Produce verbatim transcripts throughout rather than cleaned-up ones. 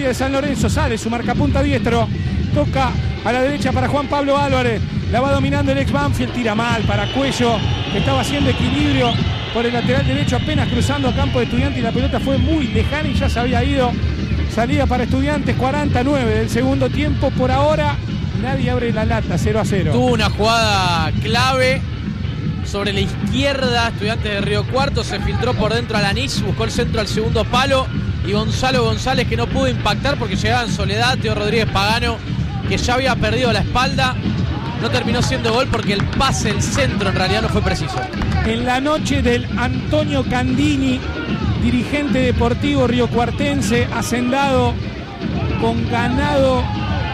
área de San Lorenzo. Sale su marcapunta diestro. Toca a la derecha para Juan Pablo Álvarez. La va dominando el ex Banfield. Tira mal para Cuello, que estaba haciendo equilibrio por el lateral derecho, apenas cruzando a campo de Estudiantes, y la pelota fue muy lejana y ya se había ido. Salida para Estudiantes, cuarenta y nueve del segundo tiempo. Por ahora nadie abre la lata, cero a cero. Tuvo una jugada clave sobre la izquierda. Estudiantes de Río Cuarto se filtró por dentro a Lanís, buscó el centro al segundo palo, y Gonzalo González, que no pudo impactar porque llegaba en soledad. Teo Rodríguez Pagano, que ya había perdido la espalda, no terminó siendo gol porque el pase, el centro en realidad no fue preciso. En la noche del Antonio Candini, dirigente deportivo riocuartense, hacendado con ganado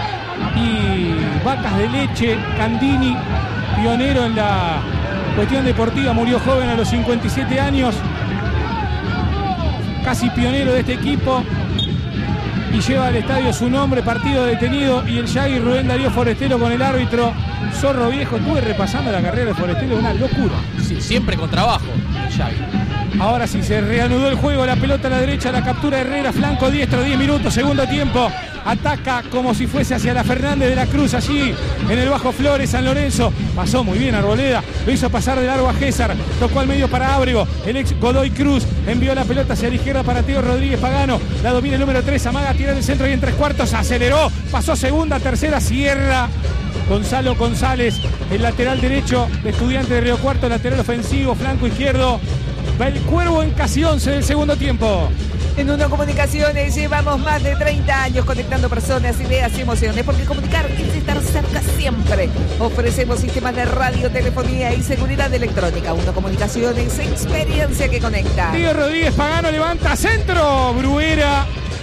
y vacas de leche. Candini, pionero en la cuestión deportiva, murió joven a los cincuenta y siete años, casi pionero de este equipo, y lleva al estadio su nombre. Partido detenido, y el Yagui Rubén Darío Forestero con el árbitro Zorro Viejo. Estuve repasando la carrera de Forestero, una locura. Sí, siempre con trabajo el Yagui. Ahora sí, se reanudó el juego, la pelota a la derecha, la captura Herrera, flanco diestro, diez minutos, segundo tiempo. Ataca como si fuese hacia la Fernández de la Cruz, allí en el Bajo Flores, San Lorenzo. Pasó muy bien Arboleda, lo hizo pasar de largo a Gésar, tocó al medio para Ábrego, el ex Godoy Cruz envió la pelota hacia la izquierda para Teo Rodríguez Pagano, la domina el número tres, amaga, tira en el centro y en tres cuartos, aceleró, pasó segunda, tercera, cierra Gonzalo González, el lateral derecho de Estudiantes de Río Cuarto, lateral ofensivo, flanco izquierdo. Va el Cuervo en casi once del segundo tiempo. En Uno Comunicaciones llevamos más de treinta años conectando personas, ideas y emociones, porque comunicar es estar cerca siempre. Ofrecemos sistemas de radio, telefonía y seguridad electrónica. Uno Comunicaciones, experiencia que conecta. Tío Rodríguez Pagano levanta centro. Bruera.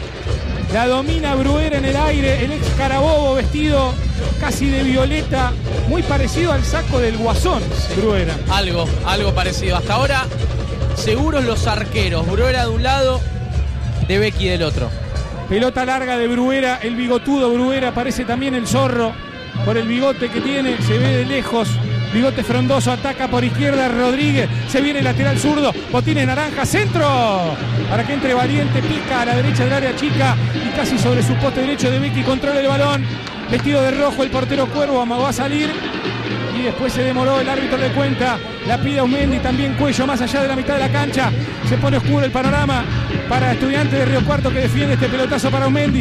La domina Bruera en el aire. El ex Carabobo vestido casi de violeta. Muy parecido al saco del Guasón, sí. Bruera. Algo, algo parecido. Hasta ahora, seguros los arqueros. Bruera de un lado, de Becky del otro. Pelota larga de Bruera, el bigotudo Bruera, parece también el Zorro por el bigote que tiene, se ve de lejos. Bigote frondoso, ataca por izquierda Rodríguez, se viene el lateral zurdo, botines naranja, centro para que entre Valiente, pica a la derecha del área chica y casi sobre su poste derecho de Becky, controla el balón, vestido de rojo el portero Cuervo, amagó a salir y después se demoró, el árbitro de cuenta, la pide a Aumendi, también Cuello más allá de la mitad de la cancha, se pone oscuro el panorama para Estudiantes de Río Cuarto, que defiende este pelotazo para Aumendi,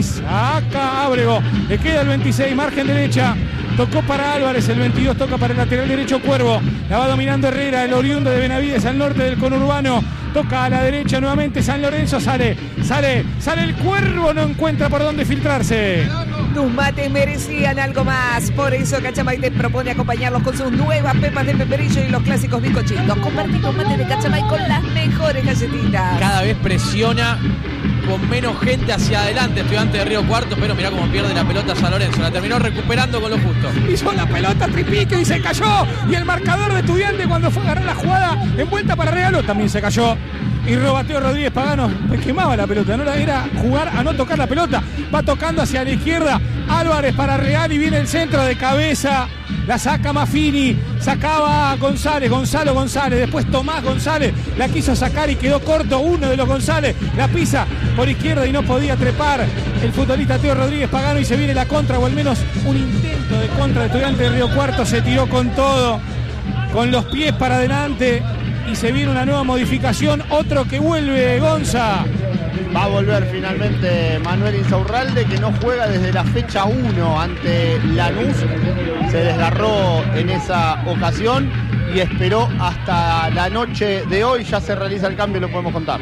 acá Ábrego, le queda el veintiséis, margen derecha. Tocó para Álvarez, el veintidós toca para el lateral derecho Cuervo. La va dominando Herrera, el oriundo de Benavides al norte del conurbano. Toca a la derecha nuevamente San Lorenzo, sale, sale, sale el Cuervo, no encuentra por dónde filtrarse. Tus mates merecían algo más, por eso Cachamay te propone acompañarlos con sus nuevas pepas de peperillo y los clásicos bizcochitos. Convertí tus mates de Cachamay con las mejores galletitas. Cada vez presiona con menos gente hacia adelante Estudiantes de Río Cuarto, pero mirá cómo pierde la pelota San Lorenzo, la terminó recuperando con lo justo. Hizo la pelota Tripique y se cayó, y el marcador de Estudiantes cuando fue a agarrar la jugada en vuelta para Regalo también se cayó. Y Robateo Rodríguez Pagano quemaba la pelota, no la era jugar a no tocar la pelota, va tocando hacia la izquierda, Álvarez para Real y viene el centro de cabeza, la saca Maffini, sacaba a González, Gonzalo González, después Tomás González, la quiso sacar y quedó corto uno de los González, la pisa por izquierda y no podía trepar el futbolista Teo Rodríguez Pagano y se viene la contra, o al menos un intento de contra de Estudiantes de Río Cuarto, se tiró con todo, con los pies para adelante. Y se viene una nueva modificación, otro que vuelve, Gonza. Va a volver finalmente Manuel Insaurralde, que no juega desde la fecha uno ante Lanús. Se desgarró en esa ocasión y esperó hasta la noche de hoy. Ya se realiza el cambio, lo podemos contar.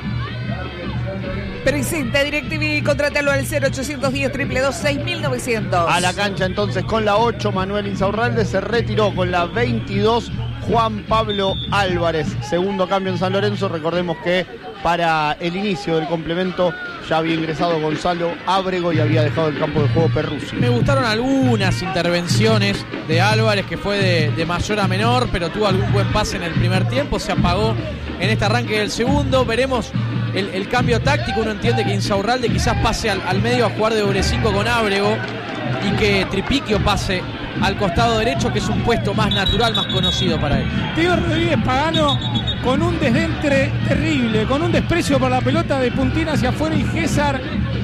Presenta DirecTV, contrátalo al cero ochocientos diez, dos dos dos, seis mil novecientos. A la cancha entonces con la ocho, Manuel Insaurralde se retiró con la veintidós. Juan Pablo Álvarez, segundo cambio en San Lorenzo. Recordemos que para el inicio del complemento ya había ingresado Gonzalo Ábrego y había dejado el campo de juego Perruzzi. Me gustaron algunas intervenciones de Álvarez, que fue de, de mayor a menor, pero tuvo algún buen pase en el primer tiempo, se apagó en este arranque del segundo. Veremos el, el cambio táctico. Uno entiende que Insaurralde quizás pase al, al medio a jugar de doble cinco con Ábrego y que Tripiquio pase al costado derecho, que es un puesto más natural, más conocido para él. Teo Rodríguez Pagano con un desdentre terrible, con un desprecio por la pelota de puntina hacia afuera, y Gésar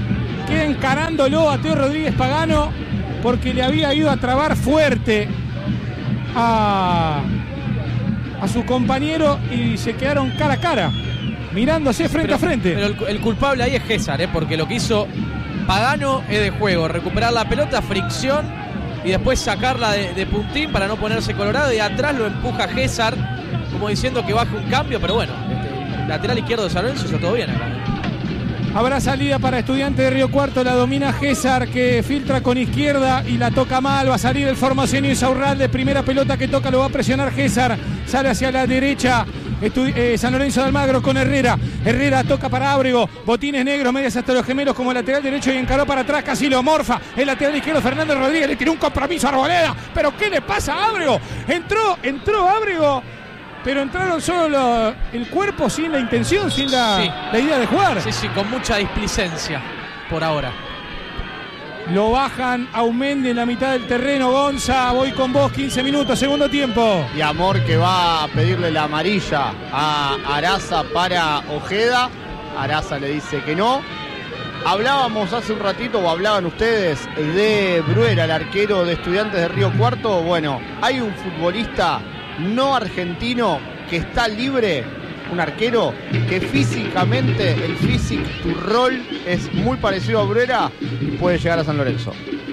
queda encarándolo a Teo Rodríguez Pagano porque le había ido a trabar fuerte a, a su compañero y se quedaron cara a cara, mirándose frente pero, a frente. Pero el, el culpable ahí es Gésar, ¿eh? Porque lo que hizo Pagano es de juego, recuperar la pelota, fricción y después sacarla de, de puntín para no ponerse colorado, y atrás lo empuja Gésar como diciendo que baje un cambio, pero bueno, este, lateral izquierdo de San Lorenzo hizo todo bien acá. Habrá salida para Estudiantes de Río Cuarto, la domina Gésar, que filtra con izquierda y la toca mal, va a salir el Formoseño Insaurralde, primera pelota que toca, lo va a presionar Gésar, sale hacia la derecha, Estu- eh, San Lorenzo de Almagro con Herrera, Herrera toca para Ábrego, botines negros, medias hasta los gemelos como lateral derecho y encaró para atrás, casi lo morfa, el lateral izquierdo Fernando Rodríguez, le tiró un compromiso a Arboleda, pero ¿qué le pasa a Ábrego? Entró, entró Ábrego, pero entraron solo lo, el cuerpo sin la intención, sin la, sí. la idea de jugar. Sí, sí, con mucha displicencia por ahora. Lo bajan a Aumendi en la mitad del terreno. Gonza, voy con vos, quince minutos, segundo tiempo. Y Amor que va a pedirle la amarilla a Araza para Ojeda. Araza le dice que no. Hablábamos hace un ratito, o hablaban ustedes, de Bruera, el arquero de Estudiantes de Río Cuarto. Bueno, hay un futbolista no argentino que está libre, un arquero que físicamente, el physic to roll es muy parecido a Bruera y puede llegar a San Lorenzo.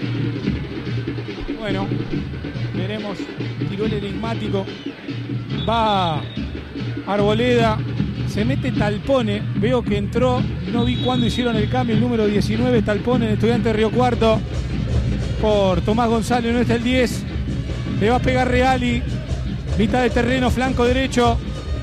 Bueno, veremos, tiró el enigmático, va Arboleda, se mete Talpone, veo que entró, no vi cuándo hicieron el cambio, el número diecinueve, Talpone en Estudiantes de Río Cuarto, por Tomás González, no está el diez, le va a pegar Reali, mitad de terreno, flanco derecho,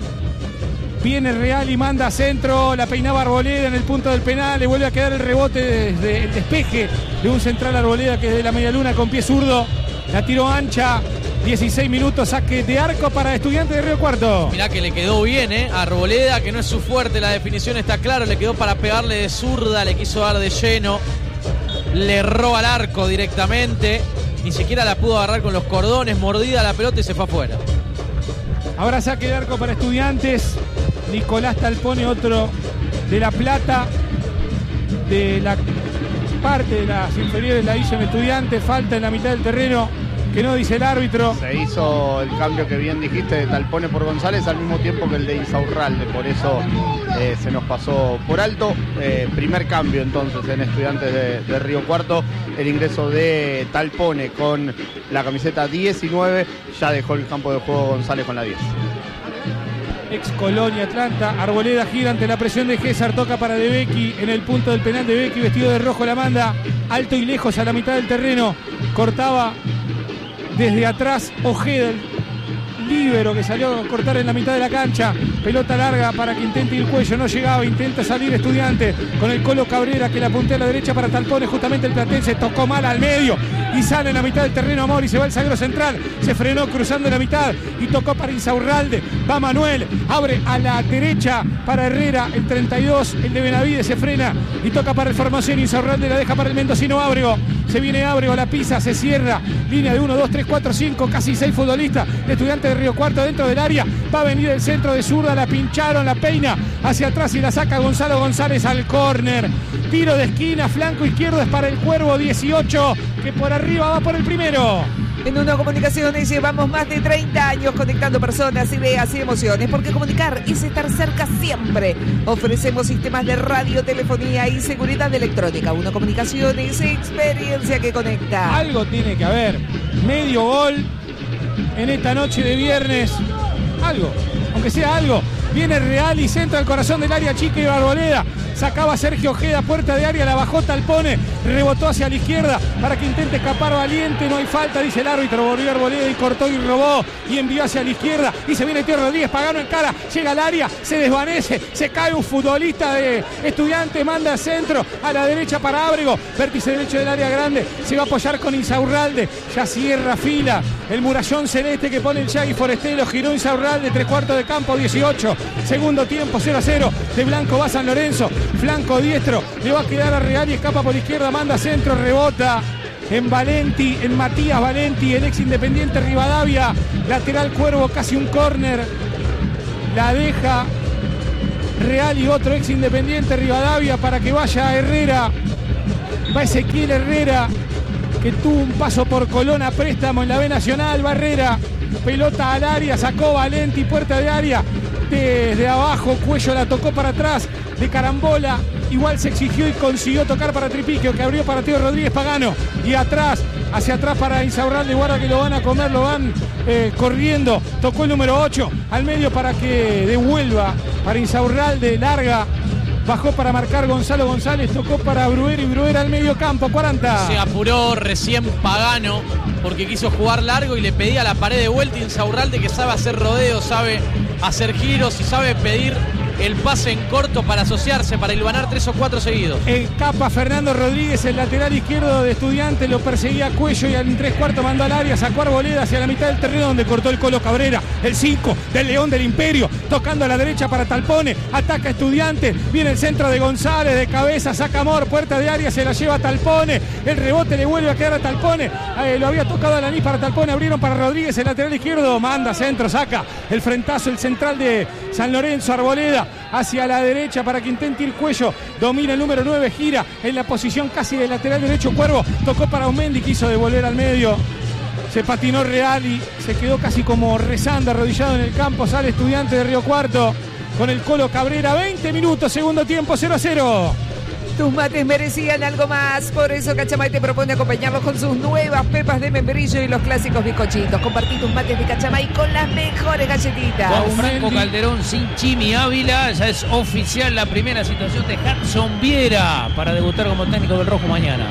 viene Reali, manda a centro, la peinaba Arboleda en el punto del penal, le vuelve a quedar el rebote desde el despeje de un central Arboleda que es de la media luna con pie zurdo, la tiró ancha, dieciséis minutos, saque de arco para Estudiantes de Río Cuarto. Mirá que le quedó bien, ¿eh? A Arboleda, que no es su fuerte, la definición está clara, le quedó para pegarle de zurda, le quiso dar de lleno, le erró al arco directamente, ni siquiera la pudo agarrar con los cordones, mordida la pelota y se fue afuera. Ahora saque de arco para Estudiantes, Nicolás Talpone, otro de La Plata, de la parte de las inferiores la hizo en Estudiantes, falta en la mitad del terreno, que no dice el árbitro. Se hizo el cambio que bien dijiste de Talpone por González al mismo tiempo que el de Insaurralde, por eso eh, se nos pasó por alto. Eh, primer cambio entonces en Estudiantes de, de Río Cuarto, el ingreso de Talpone con la camiseta diecinueve, ya dejó el campo de juego González con la diez. Ex Colonia Atlanta, Arboleda gira ante la presión de Gésar, toca para De Becchi en el punto del penal. De Becchi vestido de rojo la manda alto y lejos a la mitad del terreno, cortaba desde atrás Ojeda, el líbero que salió a cortar en la mitad de la cancha, pelota larga para que intente ir cuello, no llegaba, intenta salir Estudiante con el Colo Cabrera que la puntea a la derecha para Talpone, justamente el platense tocó mal al medio y sale en la mitad del terreno Amor y se va el zaguero central, se frenó cruzando la mitad y tocó para Insaurralde, va Manuel, abre a la derecha para Herrera, el treinta y dos, el de Benavides se frena y toca para el Formoseño, Insaurralde la deja para el mendocino Ábrego, se viene Ábrego, la pisa, se cierra, línea de uno, dos, tres, cuatro, cinco, casi seis futbolistas de Estudiantes de Río Cuarto dentro del área, va a venir el centro de zurda, la pincharon, la peina hacia atrás y la saca Gonzalo González al córner, tiro de esquina, flanco izquierdo es para el Cuervo dieciocho, que por arriba va por el primero. En Uno Comunicaciones llevamos más de treinta años conectando personas, ideas y emociones, porque comunicar es estar cerca siempre. Ofrecemos sistemas de radio, telefonía y seguridad electrónica. Uno Comunicaciones, experiencia que conecta. Algo tiene que haber. Medio gol en esta noche de viernes. Algo, aunque sea algo. Viene Real y centra al corazón del área chica y Arboleda. Sacaba Sergio Ojeda, puerta de área, la bajó Talpone, rebotó hacia la izquierda para que intente escapar Valiente, no hay falta, dice el árbitro, volvió Arboleda y cortó y robó y envió hacia la izquierda y se viene Teo Rodríguez, Pagano en cara, llega al área, se desvanece, se cae un futbolista de Estudiantes, manda al centro, a la derecha para Ábrego, vértice derecho del área grande, se va a apoyar con Insaurralde, ya cierra fila, el murallón celeste que pone el Yagui Forestelo, giró Insaurralde, tres cuartos de campo, dieciocho, segundo tiempo, cero a cero, de blanco va San Lorenzo, flanco diestro, le va a quedar a Real y escapa por izquierda, manda centro, rebota en Valenti, en Matías Valenti, el ex Independiente Rivadavia, lateral Cuervo, casi un córner, la deja Real y otro ex Independiente Rivadavia para que vaya Herrera, Va Ezequiel Herrera, que tuvo un paso por Colón a préstamo en la B Nacional. Barrera, pelota al área, sacó Valenti, puerta de área. Desde abajo, Cuello la tocó para atrás, de carambola. Igual se exigió y consiguió tocar para Tripiquio, que abrió para Teo Rodríguez Pagano. Y atrás, hacia atrás para Insaurralde, guarda que lo van a comer, lo van eh, corriendo. Tocó el número ocho al medio para que devuelva para Insaurralde, larga. Bajó para marcar Gonzalo González, tocó para Bruera y Bruera al medio campo, cuarenta. Se apuró recién Pagano porque quiso jugar largo y le pedía la pared de vuelta. Insaurralde, que sabe hacer rodeos, sabe hacer giros y sabe pedir el pase en corto para asociarse, para hilvanar tres o cuatro seguidos. Escapa Fernando Rodríguez, el lateral izquierdo de Estudiantes, lo perseguía a Cuello y al tres cuartos mandó al área, sacó Arboleda hacia la mitad del terreno donde cortó el Colo Cabrera, el cinco del León del Imperio, tocando a la derecha para Talpone, ataca Estudiantes, viene el centro de González, de cabeza, saca Amor, puerta de área, se la lleva a Talpone, el rebote le vuelve a quedar a Talpone, eh, lo había tocado Alanís para Talpone, abrieron para Rodríguez, el lateral izquierdo, manda centro, saca el frentazo, el central de San Lorenzo, Arboleda, hacia la derecha para que intente ir Cuello, domina el número nueve, gira en la posición casi del lateral derecho Cuervo, tocó para Aumendi, quiso devolver al medio, se patinó Real y se quedó casi como rezando, arrodillado en el campo, sale Estudiante de Río Cuarto con el Colo Cabrera, veinte minutos, segundo tiempo, cero a cero. Tus mates merecían algo más, por eso Cachamay te propone acompañarlos con sus nuevas pepas de membrillo y los clásicos bizcochitos. Compartí tus mates de Cachamay con las mejores galletitas. Juan Franco Calderón sin Chimi Ávila, ya es oficial la primera situación de Hudson Viera para debutar como técnico del Rojo mañana.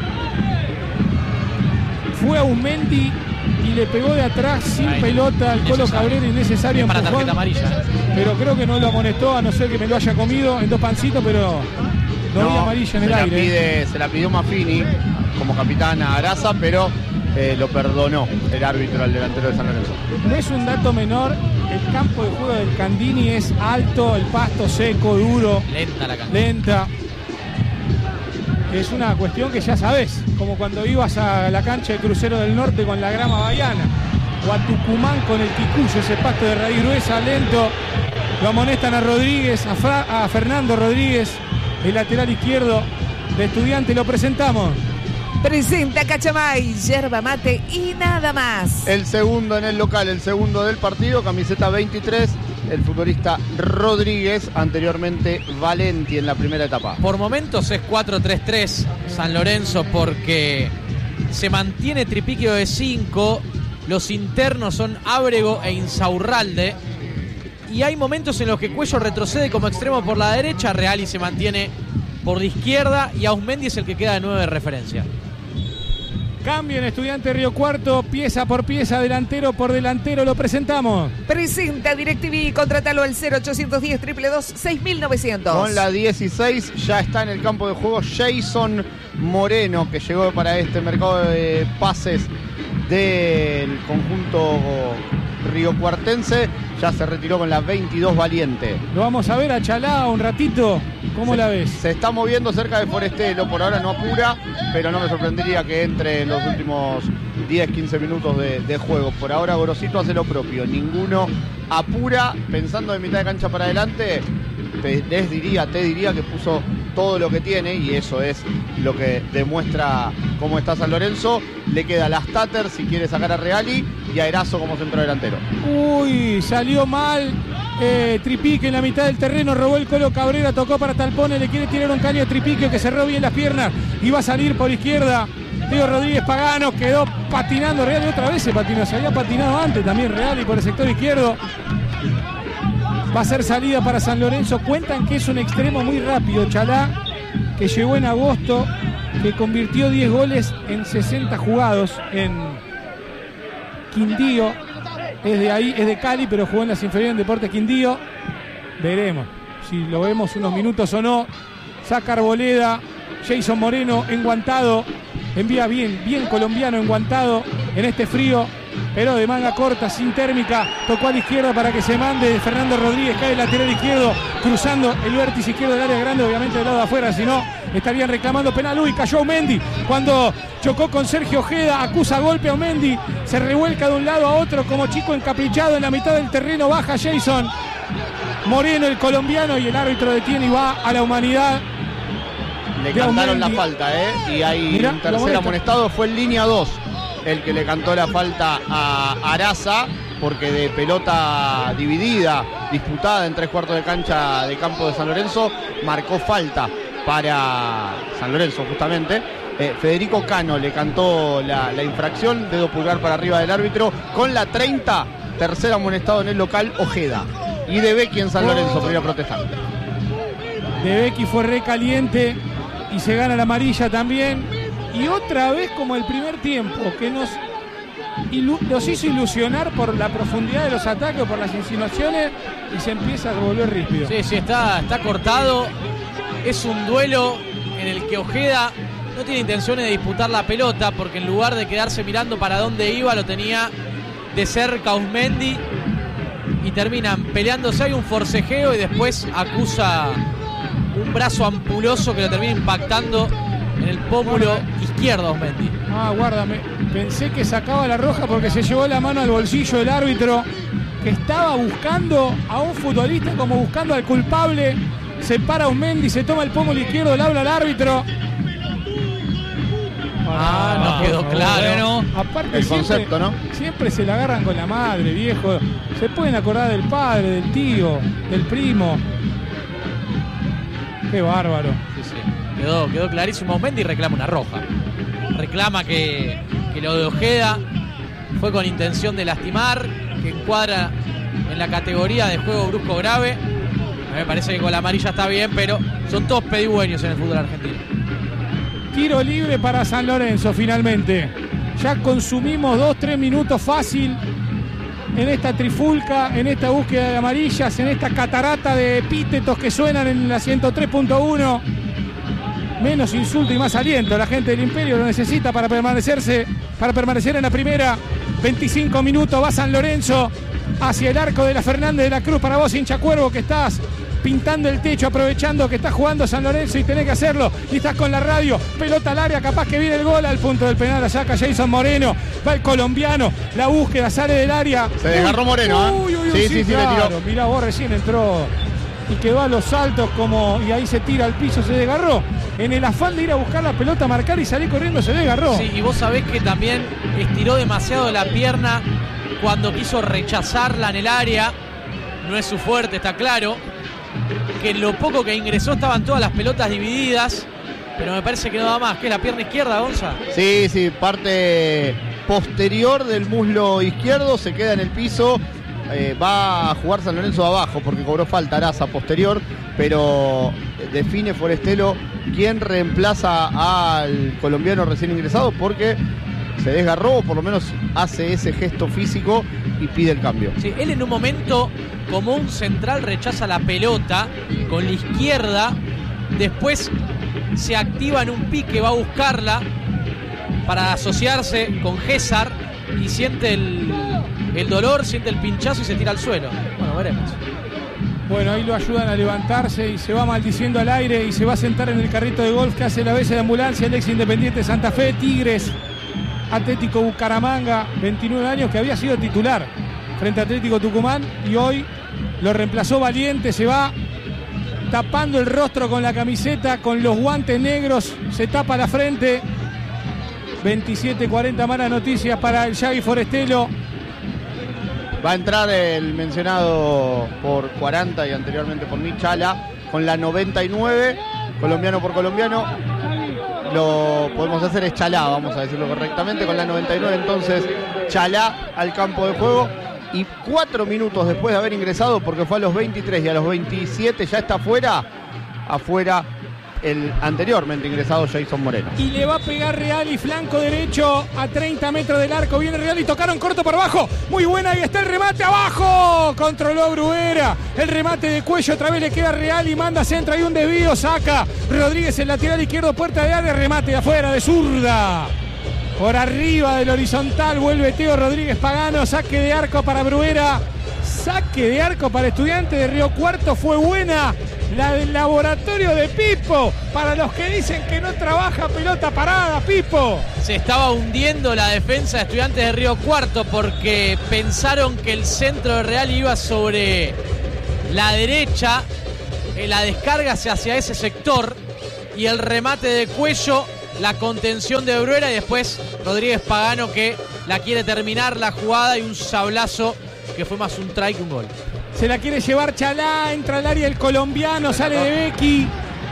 Fue a Aumendi y le pegó de atrás sin Ay, pelota al Colo Cabrera, innecesario para empujón, tarjeta amarilla, ¿eh? Pero creo que no lo amonestó, a no ser que me lo haya comido en dos pancitos, pero no, no vi amarilla en el se aire. La pide, se la pidió Maffini como capitán a Araza, pero eh, lo perdonó el árbitro al delantero de San Lorenzo. No es un dato menor, el campo de juego del Candini es alto, el pasto seco, duro, lenta la cancha. Lenta. Es una cuestión que ya sabés, como cuando ibas a la cancha de Crucero del Norte con la grama bahiana, o a Tucumán con el Quicuyo, ese pasto de raíz gruesa, lento. Lo amonestan a Rodríguez, a, Fra, a Fernando Rodríguez, el lateral izquierdo de Estudiantes, lo presentamos. Presenta Cachamay, yerba mate y nada más. El segundo en el local, el segundo del partido, camiseta veintitrés, el futbolista Rodríguez, anteriormente Valenti en la primera etapa. Por momentos es cuatro tres tres San Lorenzo porque se mantiene Tripiquio de cinco, los internos son Ábrego e Insaurralde y hay momentos en los que Cuello retrocede como extremo por la derecha, Reali se mantiene por la izquierda y Ausmendi es el que queda de nueve de referencia. Cambio en Estudiante Río Cuarto, pieza por pieza, delantero por delantero, lo presentamos. Presenta DirecTV, contrátalo al cero ochocientos diez, dos dos dos, seis mil novecientos. Con la dieciséis ya está en el campo de juego Jason Moreno, que llegó para este mercado de pases del conjunto riocuartense. Ya se retiró con la veintidós Valiente. Lo vamos a ver a Chalá un ratito. ¿Cómo se, la ves? Se está moviendo cerca de Forestelo, por ahora no apura, pero no me sorprendería que entre en los últimos diez, quince minutos de, de juego. Por ahora Gorosito hace lo propio, ninguno apura, pensando de mitad de cancha para adelante. Te, les diría, te diría que puso todo lo que tiene y eso es lo que demuestra cómo está San Lorenzo. Le queda a Lastater si quiere sacar a Reali y a Erazo como centrodelantero. Uy, salió mal eh, Tripique en la mitad del terreno, robó el Colo Cabrera, tocó para Talpone, le quiere tirar un caño a Tripique que cerró bien las piernas y va a salir por izquierda. Teo Rodríguez Pagano quedó patinando Reali, otra vez se patinó, se había patinado antes también Reali por el sector izquierdo. Va a ser salida para San Lorenzo. Cuentan que es un extremo muy rápido, Chalá, que llegó en agosto, que convirtió diez goles en sesenta jugados en Quindío. Es de ahí, es de Cali, pero jugó en las inferiores en Deportes Quindío. Veremos si lo vemos unos minutos o no. Saca Arboleda, Jason Moreno enguantado. Envía bien, bien colombiano enguantado en este frío, pero de manga corta, sin térmica. Tocó a la izquierda para que se mande Fernando Rodríguez, cae el lateral izquierdo, cruzando el vértice izquierdo del área grande, obviamente del lado de afuera, si no estarían reclamando penal. Uy, cayó Aumendi cuando chocó con Sergio Ojeda, acusa golpe a Aumendi, se revuelca de un lado a otro como chico encaprichado en la mitad del terreno, baja Jason Moreno, el colombiano, y el árbitro detiene y va a la humanidad. Le de cantaron Aumendi. la falta, ¿eh? Y hay Mirá, un lo tercer molesta. amonestado, fue en línea dos el que le cantó la falta a Araza, porque de pelota dividida, disputada en tres cuartos de cancha de campo de San Lorenzo, marcó falta para San Lorenzo justamente. Eh, Federico Cano le cantó la, la infracción, dedo pulgar para arriba del árbitro, con la treinta, tercer amonestado en el local, Ojeda. Y de Becky en San Lorenzo, pero iba a protestar. De Becky fue recaliente y se gana la amarilla también. Y otra vez como el primer tiempo, que nos, ilu- nos hizo ilusionar por la profundidad de los ataques, por las insinuaciones, y se empieza a volver ríspido. Sí, sí, está, está cortado. Es un duelo en el que Ojeda no tiene intenciones de disputar la pelota, porque en lugar de quedarse mirando para dónde iba, lo tenía de cerca Aumendi y terminan peleándose. Hay un forcejeo y después acusa un brazo ampuloso que lo termina impactando en el pómulo izquierdo a Aumendi. Ah, guárdame. Pensé que sacaba la roja porque se llevó la mano al bolsillo del árbitro, que estaba buscando a un futbolista como buscando al culpable. Se para Aumendi, se toma el pómulo izquierdo, le habla al árbitro. Ah, no quedó claro. Bueno, Aparte, El siempre, concepto, ¿no? siempre se la agarran con la madre, viejo. Se pueden acordar del padre, del tío, del primo. Qué bárbaro. Sí, sí. Quedó, quedó clarísimo. Aumendi reclama una roja. Reclama que, que lo de Ojeda fue con intención de lastimar, que encuadra en la categoría de juego brusco grave. A mí me parece que con la amarilla está bien, pero son todos pedigüeños en el fútbol argentino. Tiro libre para San Lorenzo finalmente. Ya consumimos dos, tres minutos fácil en esta trifulca, en esta búsqueda de amarillas, en esta catarata de epítetos que suenan en la ciento tres punto uno. Menos insulto y más aliento. La gente del Imperio lo necesita para permanecerse, para permanecer en la primera. veinticinco minutos, va San Lorenzo hacia el arco de la Fernández de la Cruz. Para vos, hincha cuervo, que estás pintando el techo, aprovechando que está jugando San Lorenzo y tenés que hacerlo, y estás con la radio, pelota al área, capaz que viene el gol al punto del penal, la saca Jason Moreno, va el colombiano, la búsqueda, sale del área. Se desgarró Moreno, ¿eh? Uy, uy, uy, Sí, sí, sí, sí, le claro. tiró. Mirá, vos recién entró y quedó a los saltos como, y ahí se tira al piso, se desgarró. En el afán de ir a buscar la pelota, marcar y salir corriendo, se desgarró. Sí, y vos sabés que también estiró demasiado la pierna cuando quiso rechazarla en el área. No es su fuerte, está claro. Que en lo poco que ingresó estaban todas las pelotas divididas, pero me parece que no da más. ¿Qué es la pierna izquierda, Gonza? Sí, sí, parte posterior del muslo izquierdo, se queda en el piso. Eh, va a jugar San Lorenzo abajo porque cobró falta Araza posterior, pero define Forestelo quién reemplaza al colombiano recién ingresado, porque se desgarró, o por lo menos hace ese gesto físico y pide el cambio. Sí, él en un momento, como un central, rechaza la pelota con la izquierda, después se activa en un pique, va a buscarla para asociarse con Gésar y siente el, el dolor, siente el pinchazo y se tira al suelo. Bueno, veremos. Bueno, ahí lo ayudan a levantarse y se va maldiciendo al aire y se va a sentar en el carrito de golf que hace la vez de ambulancia el ex Independiente Santa Fe, Tigres, Atlético Bucaramanga, veintinueve años, que había sido titular frente a Atlético Tucumán y hoy lo reemplazó Valiente. Se va tapando el rostro con la camiseta, con los guantes negros, se tapa la frente. veintisiete cuarenta, malas noticias para el Yagui Forestelo. Va a entrar el mencionado por cuarenta y anteriormente por mí, Chala, con la noventa y nueve, colombiano por colombiano. Lo podemos hacer es Chalá, vamos a decirlo correctamente, con la noventa y nueve entonces Chalá al campo de juego. Y cuatro minutos después de haber ingresado, porque fue a los veintitrés y a los veintisiete ya está afuera, afuera el anteriormente ingresado Jason Moreno. Y le va a pegar Real y flanco derecho a treinta metros del arco. Viene Real y tocaron corto por abajo. Muy buena, ahí está el remate abajo. Controló Bruguera. El remate de cuello otra vez le queda Real y manda centro. Hay un desvío, saca Rodríguez el lateral izquierdo, puerta de área, remate de afuera, de zurda. Por arriba del horizontal vuelve Teo Rodríguez Pagano. Saque de arco para Bruguera. Saque de arco para Estudiantes de Río Cuarto. Fue buena la del laboratorio de Pipo. Para los que dicen que no trabaja pelota parada, Pipo. Se estaba hundiendo la defensa de Estudiantes de Río Cuarto porque pensaron que el centro de Real iba sobre la derecha. La descarga hacia ese sector y el remate de Cuello, la contención de Bruera y después Rodríguez Pagano que la quiere terminar la jugada y un sablazo que fue más un try que un gol. Se la quiere llevar Chalá, entra al área el colombiano, sale de Becky.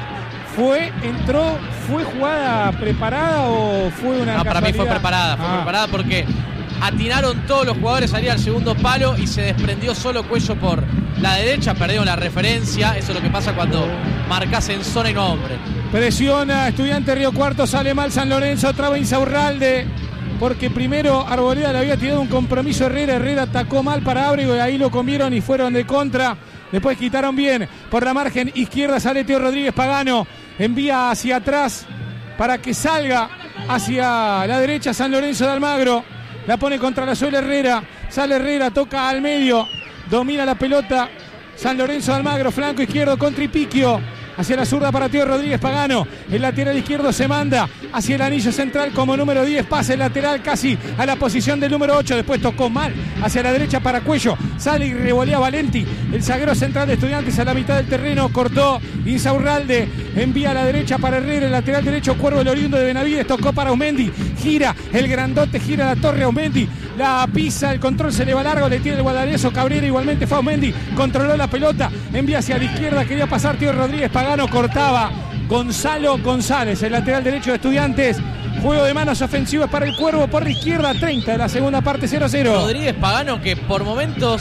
Fue, entró, ¿fue jugada preparada o fue una No, para mí fue preparada, fue ah. preparada porque atinaron todos los jugadores a salir al segundo palo y se desprendió solo Cuello por la derecha, perdieron la referencia. Eso es lo que pasa cuando marcas en zona y no hombre. Presiona Estudiante Río Cuarto, sale mal San Lorenzo, traba Insaurralde, porque primero Arboleda le había tirado un compromiso a Herrera, Herrera atacó mal para Ábrego y ahí lo comieron y fueron de contra. Después quitaron bien, por la margen izquierda sale Teo Rodríguez Pagano, envía hacia atrás para que salga hacia la derecha San Lorenzo de Almagro, la pone contra la suela Herrera, sale Herrera, toca al medio, domina la pelota San Lorenzo de Almagro, flanco izquierdo con Tripiquio, hacia la zurda para Teo Rodríguez Pagano, el lateral izquierdo se manda hacia el anillo central como número diez, pase el lateral casi a la posición del número ocho, después tocó mal hacia la derecha para Cuello, sale y revolea Valenti, el zaguero central de Estudiantes a la mitad del terreno, cortó Insaurralde, envía a la derecha para Herrera, el lateral derecho Cuervo el oriundo de Benavides, tocó para Aumendi, gira el grandote, gira la torre Aumendi, la pisa, el control se le va largo, le tira el guadaliezo Cabrera, igualmente fue Aumendi, controló la pelota, envía hacia la izquierda, quería pasar Teo Rodríguez Pagano, cortaba Gonzalo González, el lateral derecho de Estudiantes. Juego de manos ofensivos para el Cuervo por la izquierda, treinta de la segunda parte, cero a cero. Rodríguez Pagano que por momentos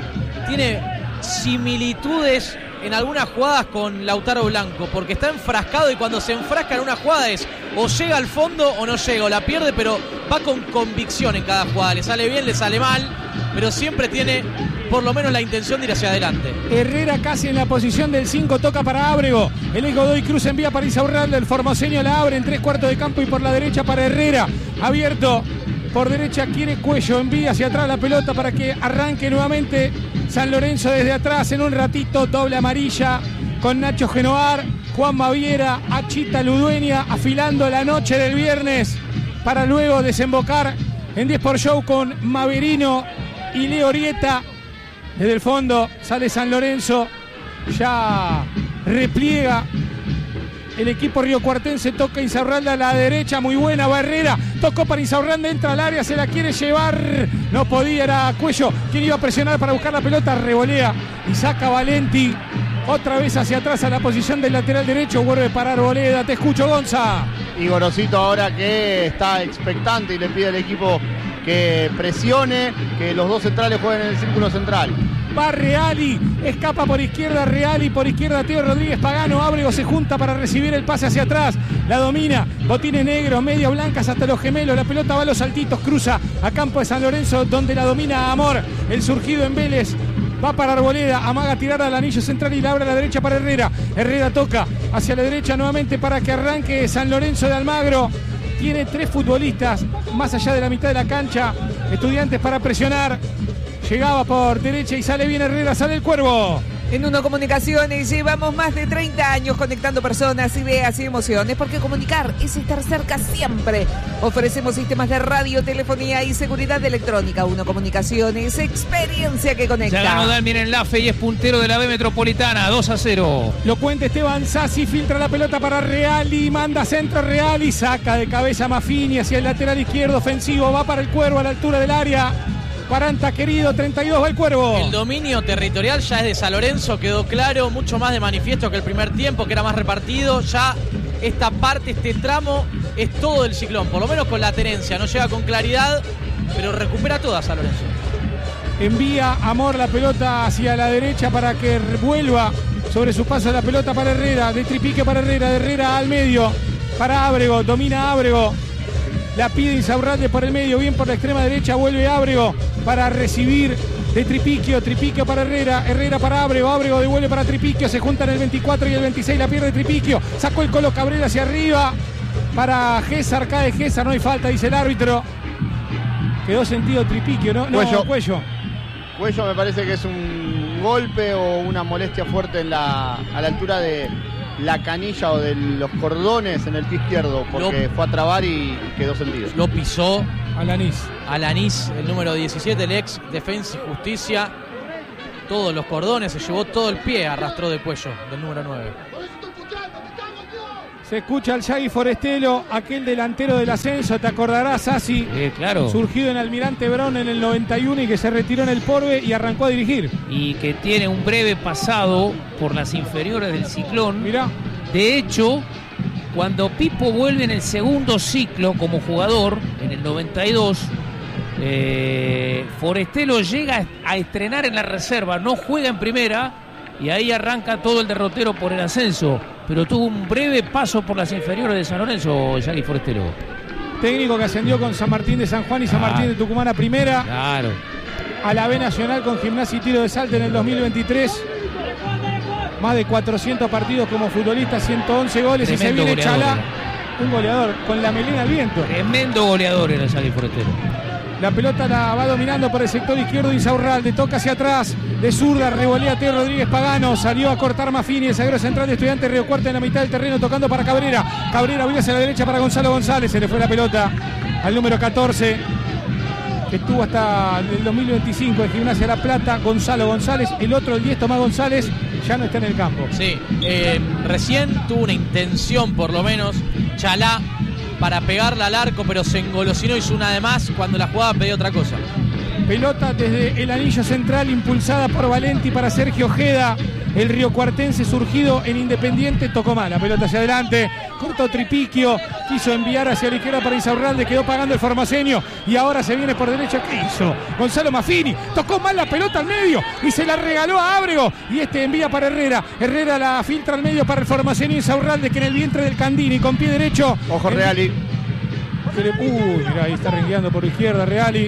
tiene similitudes en algunas jugadas con Lautaro Blanco, porque está enfrascado y cuando se enfrasca en una jugada es o llega al fondo o no llega, o la pierde, pero va con convicción en cada jugada, le sale bien, le sale mal, pero siempre tiene por lo menos la intención de ir hacia adelante. Herrera casi en la posición del cinco, toca para Ábrego, el Godoy Cruz envía para Insaurralde, el formoseño la abre en tres cuartos de campo y por la derecha para Herrera, abierto por derecha quiere Cuello, envía hacia atrás la pelota para que arranque nuevamente San Lorenzo desde atrás en un ratito, doble amarilla con Nacho Genoar, Juan Maviera, Achita Ludueña, afilando la noche del viernes para luego desembocar en diez por show con Maverino y Leo Orieta. Desde el fondo sale San Lorenzo, ya repliega el equipo riocuartense, toca Insaurralde a la derecha, muy buena Barrera, tocó para Insaurralde, entra al área, se la quiere llevar, no podía, era Cuello quien iba a presionar para buscar la pelota, revolea y saca Valenti, otra vez hacia atrás a la posición del lateral derecho, vuelve para Arboleda, te escucho Gonza. Y Gorosito ahora que está expectante y le pide al equipo que presione, que los dos centrales jueguen en el círculo central. Va Reali, escapa por izquierda Reali, por izquierda Teo Rodríguez Pagano, Ábrego se junta para recibir el pase hacia atrás, la domina, botines negros, medias blancas hasta los gemelos, la pelota va a los saltitos, cruza a campo de San Lorenzo donde la domina Amor, el surgido en Vélez, va para Arboleda, amaga tirar al anillo central y la abre a la derecha para Herrera, Herrera toca hacia la derecha nuevamente para que arranque San Lorenzo de Almagro. Tiene tres futbolistas más allá de la mitad de la cancha, Estudiantes para presionar, llegaba por derecha y sale bien Herrera, sale el Cuervo. En Uno Comunicaciones llevamos más de treinta años conectando personas, ideas y emociones, porque comunicar es estar cerca siempre. Ofrecemos sistemas de radio, telefonía y seguridad electrónica. Uno Comunicaciones, experiencia que conecta. Ya ganó Dalmir en la fe y es puntero de la B Metropolitana, dos a cero. Lo cuenta Esteban Sassi, filtra la pelota para Reali, manda centro Reali, saca de cabeza Maffini hacia el lateral izquierdo ofensivo, va para el Cuervo a la altura del área. cuarenta querido, treinta y dos va el Cuervo. El dominio territorial ya es de San Lorenzo, quedó claro, mucho más de manifiesto que el primer tiempo, que era más repartido. Ya esta parte, este tramo, es todo el Ciclón, por lo menos con la tenencia. No llega con claridad, pero recupera toda San Lorenzo. Envía Amor la pelota hacia la derecha para que vuelva sobre su paso la pelota para Herrera, de Tripique para Herrera, de Herrera al medio, para Ábrego, domina Ábrego. La pide Insaurralde por el medio, bien por la extrema derecha, vuelve Ábrego para recibir de Tripiquio, Tripiquio para Herrera, Herrera para Ábrego, Ábrego devuelve para Tripiquio, se juntan el veinticuatro y el veintiséis, la pierde Tripiquio, sacó el Colo Cabrera hacia arriba, para Gésar, cae Gésar, no hay falta, dice el árbitro. Quedó sentido Tripiquio, ¿no? No, Cuello. Cuello. Cuello me parece que es un golpe o una molestia fuerte en la, a la altura de la canilla o de los cordones en el pie izquierdo, porque Lo, fue a trabar y quedó sentido. Lo pisó Alanís. Alanís, el número diecisiete, el ex Defensa y Justicia. Todos los cordones, se llevó todo el pie, arrastró de Cuello, del número nueve. Se escucha al Yagui Forestelo, aquel delantero del ascenso, te acordarás, Asi, Eh, claro. surgido en Almirante Brown en el noventa y uno y que se retiró en el Porbe y arrancó a dirigir. Y que tiene un breve pasado por las inferiores del Ciclón. Mirá, De hecho, cuando Pipo vuelve en el segundo ciclo como jugador, en el noventa y dos, eh, Forestelo llega a estrenar en la reserva, no juega en primera y ahí arranca todo el derrotero por el ascenso. Pero tuvo un breve paso por las inferiores de San Lorenzo, Yagui Forestelo. técnico que ascendió con San Martín de San Juan y San Ah. Martín de Tucumán a primera, Claro. a la B Nacional con Gimnasia y Tiro de Salta en el dos mil veintitrés. Más de cuatrocientos partidos como futbolista, ciento once goles. Tremendo y se viene goleador, Chalá, un goleador, con la melena al viento. Tremendo goleador era Yagui Forestelo. La pelota la va dominando por el sector izquierdo Insaurralde, toca hacia atrás, de zurda, revolea Teo Rodríguez Pagano, salió a cortar Maffini, el zaguero central de Estudiantes Río Cuarto en la mitad del terreno, tocando para Cabrera. Cabrera abrió hacia la derecha para Gonzalo González, se le fue la pelota al número catorce, que estuvo hasta el dos mil veinticinco en Gimnasia La Plata, Gonzalo González. El otro, el diez, Tomás González, ya no está en el campo. Sí, eh, recién tuvo una intención, por lo menos, Chalá, para pegarla al arco, pero se engolosinó, hizo una de más cuando la jugada pedía otra cosa. Pelota desde el anillo central, impulsada por Valenti para Sergio Ojeda. El riocuartense surgido en Independiente tocó mal. La pelota hacia adelante, cortó Tripiquio, quiso enviar hacia la izquierda para Insaurralde, quedó pagando el formoseño y ahora se viene por derecha. ¿Qué hizo? Gonzalo Maffini tocó mal la pelota al medio y se la regaló a Ábrego y este envía para Herrera. Herrera la filtra al medio para el formoseño Insaurralde, que en el vientre del Candini con pie derecho. Ojo, el... Reali. Uy, mirá, ahí está rengueando por izquierda Reali.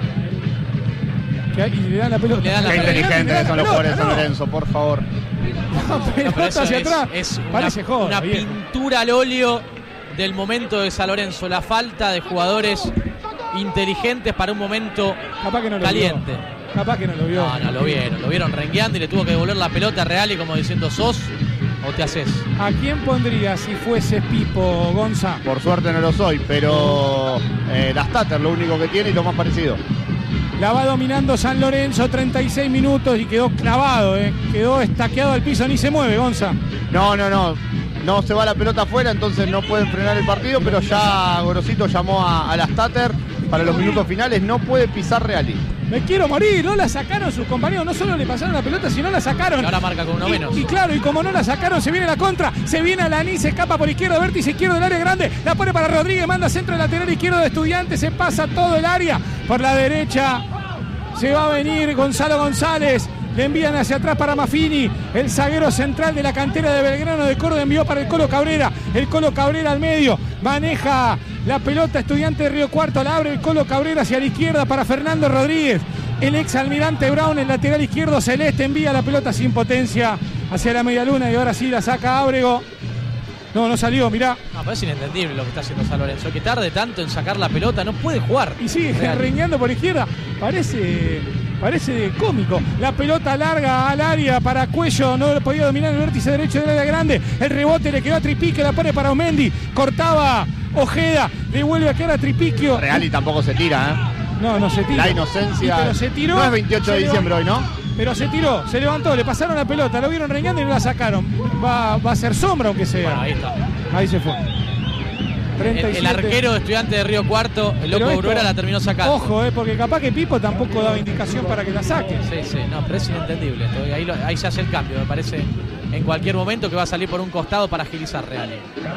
Que ahí le dan la pelota. Le dan la Qué pelota. inteligentes son los jugadores de San no. Lorenzo, por favor. La No, pero pelota eso hacia es, atrás. es una, Parece joda, una viejo. pintura al óleo del momento de San Lorenzo. La falta de jugadores inteligentes para un momento Capaz que no lo caliente. vio. Capaz que no lo vio. No, no, lo vieron. Lo vieron rengueando y le tuvo que devolver la pelota a Reali como diciendo, ¿sos o te haces? ¿A quién pondría si fuese Pipo, Gonza? Por suerte no lo soy, pero eh, la Stater, lo único que tiene y lo más parecido. La va dominando San Lorenzo, treinta y seis minutos y quedó clavado, eh. Quedó estaqueado al piso, ni se mueve, Gonza. No, no, no. No se va la pelota afuera, entonces no pueden frenar el partido, pero ya Gorosito llamó a, a la Stater para los minutos finales. No puede pisar Reali. Me quiero morir, no la sacaron sus compañeros, no solo le pasaron la pelota, sino la sacaron. Y ahora marca con uno y, menos. Y claro, y como no la sacaron, se viene la contra, se viene Alaní, se escapa por izquierda, vértice izquierdo del área grande, la pone para Rodríguez, manda centro del lateral izquierdo de Estudiantes, se pasa todo el área, por la derecha se va a venir Gonzalo González, le envían hacia atrás para Maffini, el zaguero central de la cantera de Belgrano de Córdoba envió para el Colo Cabrera, el Colo Cabrera al medio, maneja la pelota Estudiante de Río Cuarto, la abre el Colo Cabrera hacia la izquierda para Fernando Rodríguez, el ex Almirante Brown, el lateral izquierdo celeste, envía la pelota sin potencia hacia la media luna y ahora sí la saca Ábrego. No, no salió, mirá. No, pero es inentendible lo que está haciendo San Lorenzo. Que tarde tanto en sacar la pelota, no puede jugar. Y sigue Reali. rengueando por izquierda. Parece, parece cómico. La pelota larga al área para Cuello. No lo podía dominar el vértice derecho del área grande. El rebote le quedó a Tripiquio. La pone para Omendi. Cortaba Ojeda. Le vuelve a quedar a Tripiquio. Reali tampoco se tira, ¿eh? No, no se tira. La inocencia. Y pero se tiró. No es veintiocho de Se diciembre hoy, ¿no? Pero se tiró, se levantó, le pasaron la pelota, lo vieron rengueando y no la sacaron. Va, va a ser sombra aunque sea. Bueno, ahí está. Ahí se fue. El, el arquero de Estudiante de Río Cuarto, el loco Pero esto, Bruera, la terminó sacando. Ojo, eh, porque capaz que Pipo tampoco daba indicación para que la saque. Sí, sí, no, pero es inentendible esto. Ahí, lo- ahí se hace el cambio, me parece, en cualquier momento que va a salir por un costado para agilizar Reali.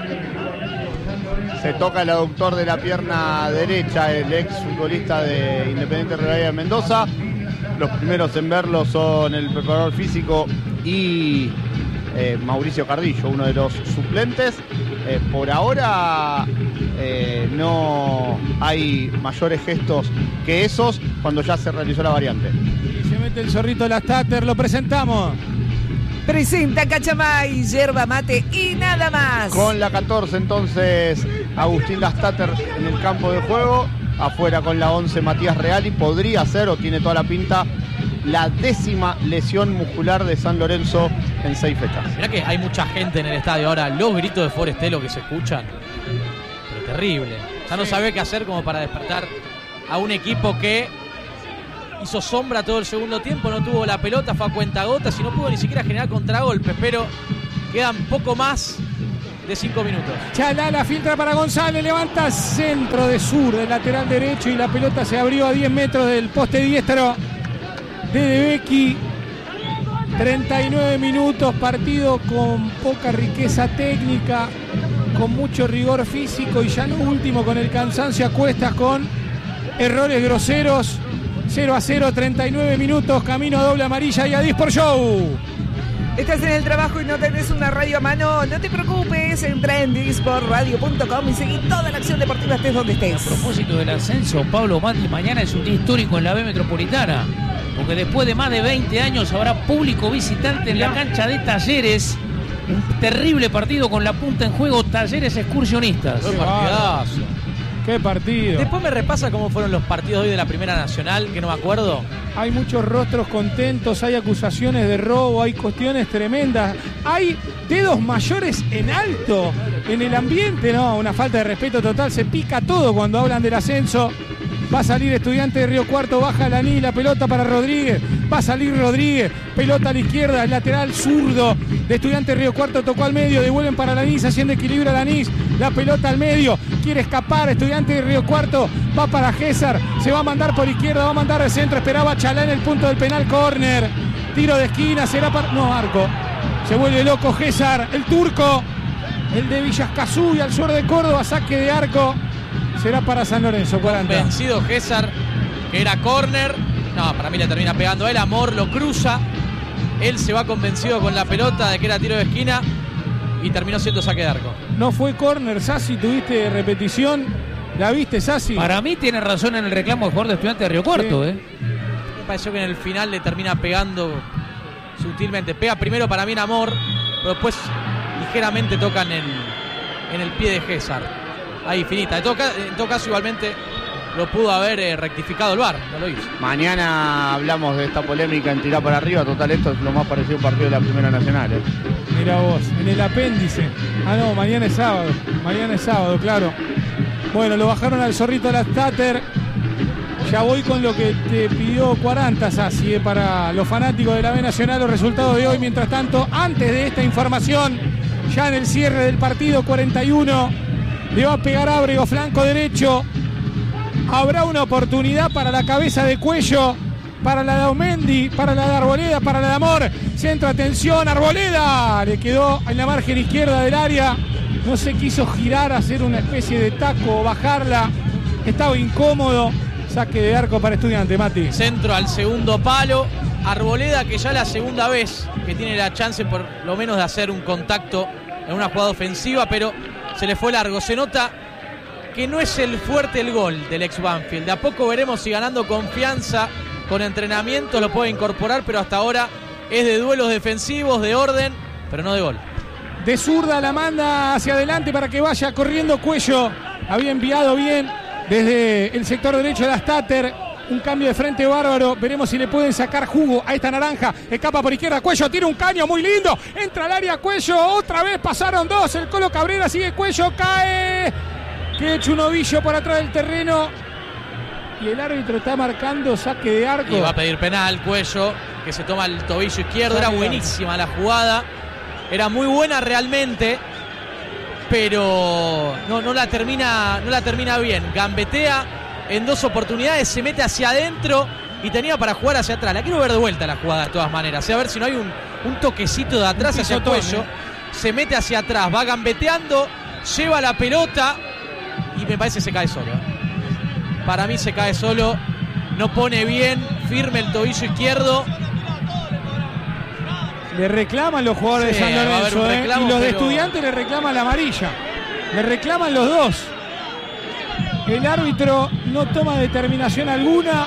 Se toca el aductor de la pierna derecha, el ex futbolista de Independiente Rivadavia de Mendoza. Los primeros en verlo son el preparador físico y eh, Mauricio Cardillo, uno de los suplentes. Eh, por ahora eh, no hay mayores gestos que esos cuando ya se realizó la variante. Y se mete el zorrito de la Stater, lo presentamos. Presenta Cachamay, yerba mate y nada más. Con la catorce entonces Agustín Lastater en el campo de juego. Afuera con la once Matías Reali. Podría ser, o tiene toda la pinta, la décima lesión muscular de San Lorenzo en seis fechas. Mirá que hay mucha gente en el estadio ahora, los gritos de Forestelo que se escuchan, pero terrible. Ya no sabe qué hacer como para despertar a un equipo que hizo sombra todo el segundo tiempo, no tuvo la pelota, fue a cuentagotas y no pudo ni siquiera generar contragolpes, pero quedan poco más de cinco minutos. Chalala filtra para González, levanta centro de sur del lateral derecho y la pelota se abrió a diez metros del poste diestro de De Becchi. treinta y nueve minutos, partido con poca riqueza técnica, con mucho rigor físico y ya lo último con el cansancio a cuestas, con errores groseros. cero a cero, treinta y nueve minutos, camino a doble amarilla y a Disport Show. Estás en el trabajo y no tenés una radio a mano, no te preocupes, entra en disport radio punto com y seguí toda la acción deportiva estés donde estés. A propósito del ascenso, Pablo Mati, mañana es un día histórico en la B Metropolitana, porque después de más de veinte años habrá público visitante en la cancha de Talleres. Un terrible partido con la punta en juego, Talleres Excursionistas. Qué partidazo. Qué partido. Después me repasa cómo fueron los partidos hoy de la Primera Nacional, que no me acuerdo. Hay muchos rostros contentos, hay acusaciones de robo, hay cuestiones tremendas, hay dedos mayores en alto en el ambiente, no, una falta de respeto total, se pica todo cuando hablan del ascenso. Va a salir Estudiante de Río Cuarto, baja Lanís, la pelota para Rodríguez, va a salir Rodríguez, pelota a la izquierda, el lateral zurdo de Estudiante de Río Cuarto, tocó al medio, devuelven para Lanís, haciendo equilibrio a Lanís, la pelota al medio, quiere escapar Estudiante de Río Cuarto, va para Gésar, se va a mandar por izquierda, va a mandar de centro, esperaba Chalá en el punto del penal, córner, tiro de esquina, será para... no, arco, se vuelve loco Gésar, el turco, el de Villascazú y al sur de Córdoba, saque de arco. Será para San Lorenzo, cuarenta. Vencido Gésar, que era córner. No, para mí le termina pegando él. Amor lo cruza. Él se va convencido con la pelota de que era tiro de esquina y terminó siendo saque de arco. No fue córner, Sassi, tuviste repetición. ¿La viste, Sassi? Para mí tiene razón en el reclamo del jugador de Estudiante de Río Cuarto, Sí. ¿eh? Me pareció que en el final le termina pegando sutilmente. Pega primero para mí en Amor, pero después ligeramente tocan en, en el pie de Gésar. Ahí, finita. En todo, en todo caso, igualmente lo pudo haber eh, rectificado el V A R, no lo hizo. Mañana hablamos de esta polémica en tirar para arriba. Total, esto es lo más parecido a un partido de la Primera Nacional, ¿eh? Mira vos, en el apéndice. Ah, no, mañana es sábado. Mañana es sábado, claro. Bueno, lo bajaron al zorrito de la Stater. Ya voy con lo que te pidió cuarenta, Sassi, eh, para los fanáticos de la B Nacional, los resultados de hoy. Mientras tanto, antes de esta información, ya en el cierre del partido, cuarenta y uno, le va a pegar Ábrego, flanco derecho. Habrá una oportunidad para la cabeza de Cuello, para la de Aumendi, para la de Arboleda, para la de Amor. Centro, atención, Arboleda. Le quedó en la margen izquierda del área. No se quiso girar, hacer una especie de taco o bajarla. Estaba incómodo. Saque de arco para Estudiante, Mati. Centro al segundo palo. Arboleda, que ya la segunda vez que tiene la chance por lo menos de hacer un contacto en una jugada ofensiva, pero se le fue largo. Se nota que no es el fuerte el gol del ex Banfield. De a poco veremos si ganando confianza, con entrenamiento lo puede incorporar, pero hasta ahora es de duelos defensivos, de orden, pero no de gol. De zurda la manda hacia adelante para que vaya corriendo Cuello. Había enviado bien desde el sector derecho de la Stater. Un cambio de frente bárbaro. Veremos si le pueden sacar jugo a esta naranja. Escapa por izquierda. Cuello tira un caño muy lindo. Entra al área Cuello. Otra vez pasaron dos. El Colo Cabrera sigue Cuello. Cae. Que hecho un ovillo por atrás del terreno. Y el árbitro está marcando saque de arco. Y va a pedir penal Cuello, que se toma el tobillo izquierdo. Era buenísima la jugada. Era muy buena realmente. Pero no, no la termina, no la termina bien. Gambetea en dos oportunidades, se mete hacia adentro y tenía para jugar hacia atrás. La quiero ver de vuelta la jugada de todas maneras. O sea, a ver si no hay un, un toquecito de atrás hacia el Cuello. ¿eh? Se mete hacia atrás, va gambeteando, lleva la pelota y me parece que se cae solo. ¿eh? Para mí se cae solo. No pone bien, firme el tobillo izquierdo. Le reclaman los jugadores Sí, de San Lorenzo, ¿eh? reclamo, Y los de pero... Estudiantes le reclaman la amarilla. Le reclaman los dos. El árbitro no toma determinación alguna.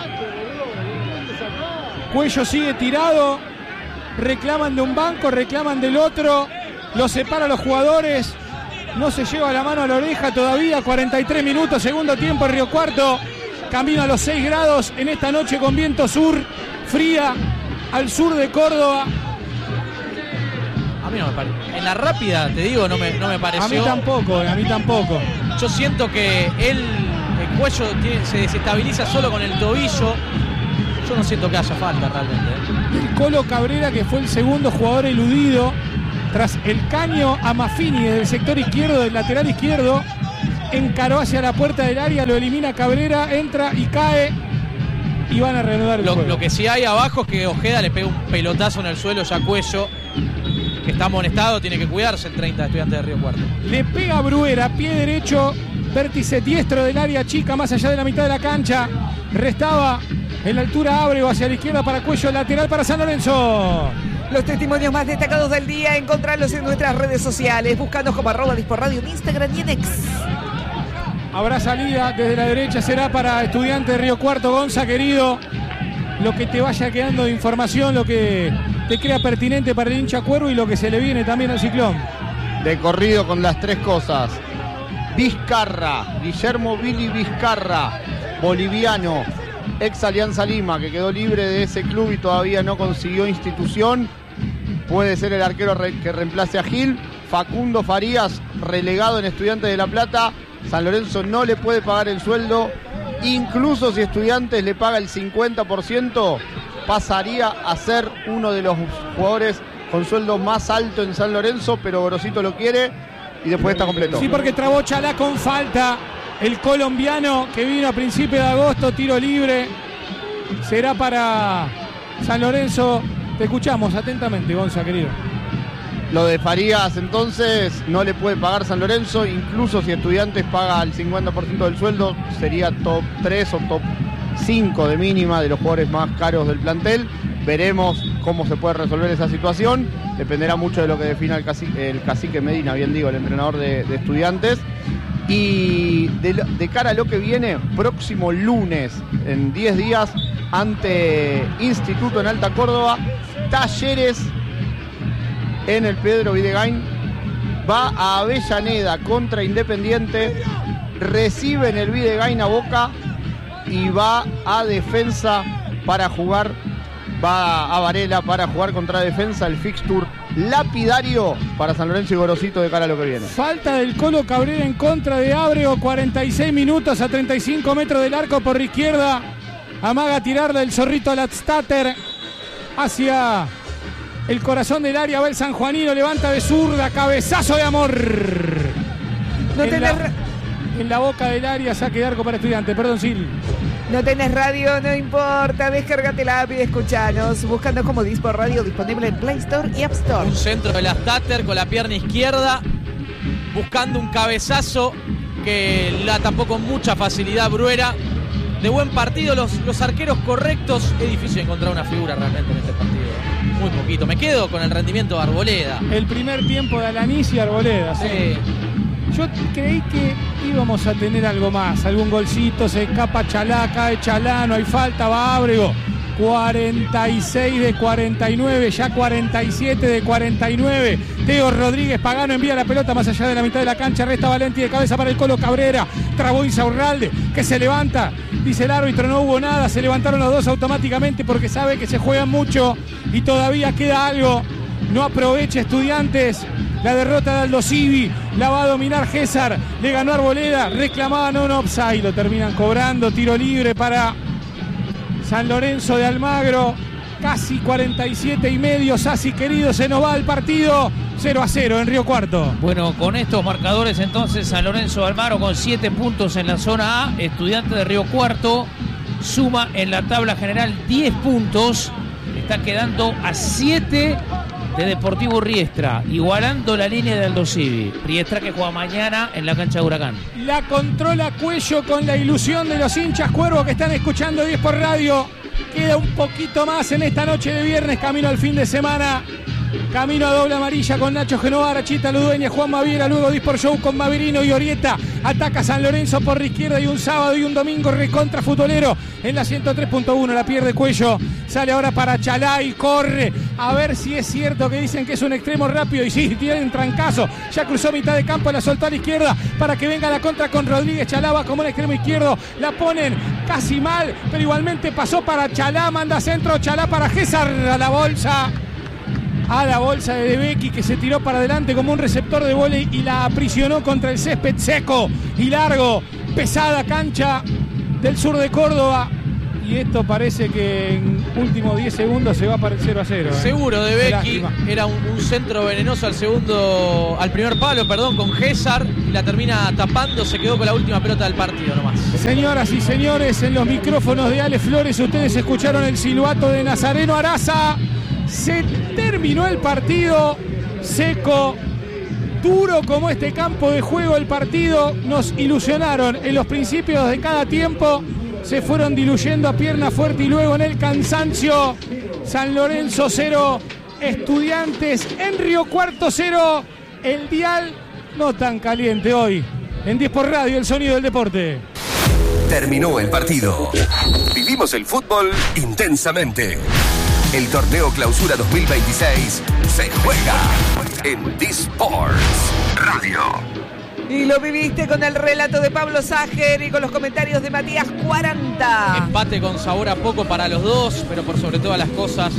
Cuello sigue tirado. Reclaman de un banco, reclaman del otro. Lo separa los jugadores. No se lleva la mano a la oreja todavía. cuarenta y tres minutos, segundo tiempo, Río Cuarto. Camino a los seis grados en esta noche con viento sur. Fría al sur de Córdoba. A mí no me parece. En la rápida, te digo, no me, no me pareció. A mí tampoco, a mí tampoco. Yo siento que él, el Cuello tiene, se desestabiliza solo con el tobillo. Yo no siento que haya falta realmente. ¿eh? El Colo Cabrera, que fue el segundo jugador eludido tras el caño a Maffini desde el sector izquierdo, del lateral izquierdo, encaró hacia la puerta del área, lo elimina Cabrera, entra y cae y van a reanudar el lo, juego. Lo que sí hay abajo es que Ojeda le pega un pelotazo en el suelo ya a Cuello, que está amonestado, tiene que cuidarse el treinta de Estudiantes de Río Cuarto. Le pega Bruera, pie derecho, vértice diestro del área chica, más allá de la mitad de la cancha. Restaba en la altura Ábrego hacia la izquierda para Cuello, lateral para San Lorenzo. Los testimonios más destacados del día, encontrarlos en nuestras redes sociales, buscanos como arroba Disporradio en Instagram y en X. Habrá salida desde la derecha, será para Estudiantes de Río Cuarto. Gonza, querido, lo que te vaya quedando de información, lo que te crea pertinente para el hincha Cuervo y lo que se le viene también al Ciclón. De corrido con las tres cosas. Vizcarra, Guillermo Billy Vizcarra, boliviano, ex Alianza Lima, que quedó libre de ese club y todavía no consiguió institución. Puede ser el arquero re- que reemplace a Gil. Facundo Farías, relegado en Estudiantes de La Plata. San Lorenzo no le puede pagar el sueldo. Incluso si Estudiantes le paga el cincuenta por ciento, pasaría a ser uno de los jugadores con sueldo más alto en San Lorenzo, pero Gorosito lo quiere y después está completo. Sí, porque trabó Chalá con falta. El colombiano que vino a principios de agosto, tiro libre. Será para San Lorenzo. Te escuchamos atentamente, Gonza, querido. Lo de Farías, entonces, no le puede pagar San Lorenzo. Incluso si Estudiantes paga el cincuenta por ciento del sueldo, sería top tres o top cinco de mínima de los jugadores más caros del plantel. Veremos cómo se puede resolver esa situación. Dependerá mucho de lo que defina el cacique, el cacique Medina, bien digo, el entrenador de, de Estudiantes. Y de, de cara a lo que viene, próximo lunes, en diez días, ante Instituto en Alta Córdoba, Talleres en el Pedro Videgain, va a Avellaneda contra Independiente, recibe en el Videgain a Boca y va a Defensa para jugar, va a Varela para jugar contra Defensa, el fixture lapidario para San Lorenzo y Gorosito de cara a lo que viene. Falta del Colo Cabrera en contra de Ábrego, cuarenta y seis minutos a treinta y cinco metros del arco por izquierda. Amaga tirarla el zorrito Latstater hacia el corazón del área, va el sanjuanino, levanta de zurda, cabezazo de amor. No en, tenés la, ra- en la boca del área, saque de arco para Estudiantes. Perdón, Sil. No tenés radio, no importa, descárgate la app y escuchanos, buscando como Dispor Radio, disponible en Play Store y App Store. Un centro de la Stater con la pierna izquierda, buscando un cabezazo que la tapó con mucha facilidad Bruera. De buen partido, los, los arqueros correctos. Es difícil encontrar una figura realmente en este partido. Muy poquito. Me quedo con el rendimiento de Arboleda. El primer tiempo de Alanís y Arboleda. Sí. Sí. Yo creí que íbamos a tener algo más, algún golcito, se escapa Chalá, cae Chalá, no hay falta, va Ábrego. cuarenta y seis de cuarenta y nueve, ya cuarenta y siete de cuarenta y nueve. Teo Rodríguez Pagano envía la pelota más allá de la mitad de la cancha, resta Valenti de cabeza para el Colo Cabrera. Trabó Insaurralde, que se levanta, dice el árbitro, no hubo nada, se levantaron los dos automáticamente porque sabe que se juegan mucho y todavía queda algo. No aprovecha Estudiantes la derrota de Aldo Civi, la va a dominar César, le ganó Arboleda, reclamaba no, no offside, lo terminan cobrando, tiro libre para San Lorenzo de Almagro, casi cuarenta y siete y medio, Sassi querido, se nos va el partido, cero a cero en Río Cuarto. Bueno, con estos marcadores entonces San Lorenzo de Almagro con siete puntos en la zona A, Estudiantes de Río Cuarto suma en la tabla general diez puntos, está quedando a siete de Deportivo Riestra, igualando la línea de Aldo Civi. Riestra que juega mañana en la cancha de Huracán. La controla Cuello con la ilusión de los hinchas Cuervo que están escuchando diez por radio. Queda un poquito más en esta noche de viernes, camino al fin de semana. Camino a doble amarilla con Nacho Genovara, Chita Ludueña, Juan Maviera, luego Dispor Show con Maverino y Orieta. Ataca San Lorenzo por la izquierda y un sábado y un domingo recontra futbolero en la ciento tres punto uno, la pierde Cuello. Sale ahora para Chalá y corre. A ver si es cierto que dicen que es un extremo rápido y sí, tiene un trancazo. Ya cruzó mitad de campo, la soltó a la izquierda para que venga la contra con Rodríguez. Chalá va como un extremo izquierdo, la ponen casi mal, pero igualmente pasó para Chalá, manda centro, Chalá para César a la bolsa. A la bolsa de De Becchi que se tiró para adelante como un receptor de vóley y la aprisionó contra el césped seco y largo. Pesada cancha del sur de Córdoba. y esto parece que en últimos diez segundos se va para el cero a cero. ¿eh? Seguro de Becky, era un, un centro venenoso al segundo, al primer palo, perdón, con Gésar, y la termina tapando, se quedó con la última pelota del partido nomás. Señoras y señores, en los micrófonos de Ale Flores ustedes escucharon el silbato de Nazareno Araza. Se terminó el partido, seco, duro como este campo de juego el partido. Nos ilusionaron en los principios de cada tiempo, se fueron diluyendo a pierna fuerte y luego en el cansancio. San Lorenzo cero, Estudiantes en Río Cuarto cero. El dial no tan caliente hoy. En diez por Radio, el sonido del deporte. Terminó el partido. Vivimos el fútbol intensamente. El torneo Clausura dos mil veintiséis se juega en D-Sports Radio. Y lo viviste con el relato de Pablo Ságer y con los comentarios de Matías cuarenta. Empate con sabor a poco para los dos, pero por sobre todas las cosas.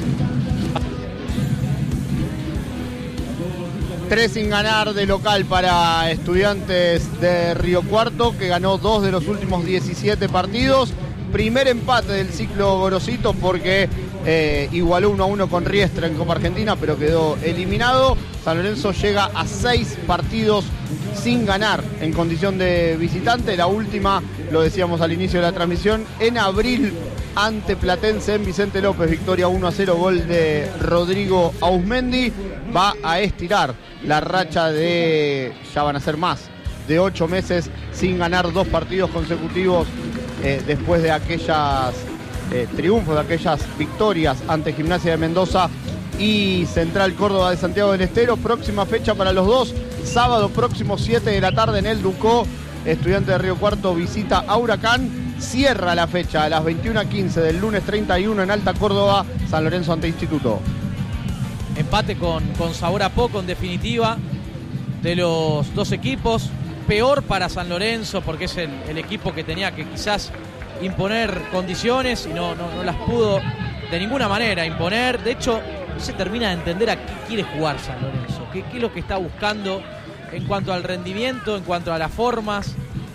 Tres sin ganar de local para Estudiantes de Río Cuarto, que ganó dos de los últimos diecisiete partidos. Primer empate del ciclo Gorosito porque eh, igualó uno a uno con Riestra en Copa Argentina, pero quedó eliminado. San Lorenzo llega a seis partidos sin ganar en condición de visitante. La última, lo decíamos al inicio de la transmisión, en abril ante Platense en Vicente López, victoria uno a cero, gol de Rodrigo Auzmendi. Va a estirar la racha de, ya van a ser más, de ocho meses sin ganar dos partidos consecutivos eh, después de aquellas eh, triunfos, de aquellas victorias ante Gimnasia de Mendoza y Central Córdoba de Santiago del Estero. Próxima fecha para los dos, sábado próximo siete de la tarde en el Ducó. Estudiante de Río Cuarto visita a Huracán. Cierra la fecha a las veintiuna quince del lunes treinta y uno en Alta Córdoba, San Lorenzo ante Instituto. Empate con, con sabor a poco, en definitiva, de los dos equipos. Peor para San Lorenzo porque es el, el equipo que tenía que quizás imponer condiciones y no, no, no las pudo de ninguna manera imponer. De hecho, no se termina de entender a qué quiere jugar San Lorenzo, qué, qué es lo que está buscando en cuanto al rendimiento, en cuanto a las formas.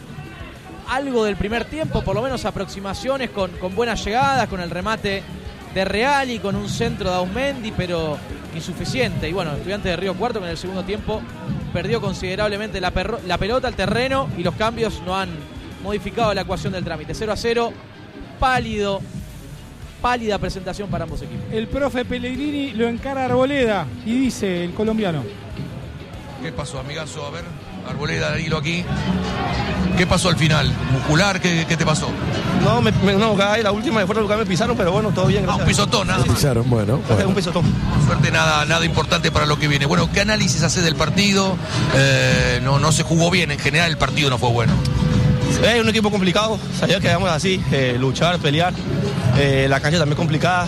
Algo del primer tiempo, por lo menos aproximaciones con, con buenas llegadas, con el remate de Real y con un centro de Auzmendi, pero insuficiente. Y bueno, Estudiantes de Río Cuarto que en el segundo tiempo perdió considerablemente la, perro, la pelota, el terreno, y los cambios no han modificado la ecuación del trámite. cero a cero, pálido, pálida presentación para ambos equipos. El profe Pellegrini lo encara a Arboleda y dice el colombiano: ¿qué pasó, amigazo? A ver, Arboleda, hilo aquí. ¿Qué pasó al final? ¿Muscular? ¿Qué, qué te pasó? No, me, me, no, la última de fuera del lugar me pisaron, pero bueno, todo bien. Ah, un pisotón, nada. Pisaron, bueno, bueno. Un pisotón. Por suerte, nada, nada importante para lo que viene. Bueno, ¿qué análisis hace del partido? Eh, no, no se jugó bien, en general el partido no fue bueno. Es un equipo complicado, sabía que íbamos así, eh, luchar, pelear. Eh, la cancha también complicada.